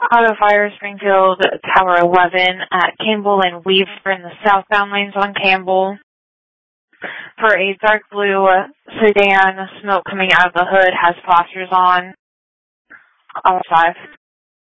Auto Fire Springfield Tower 11 at Campbell and Weaver in the southbound lanes on Campbell. For a dark blue sedan, smoke coming out of the hood, has flashers on. All 5.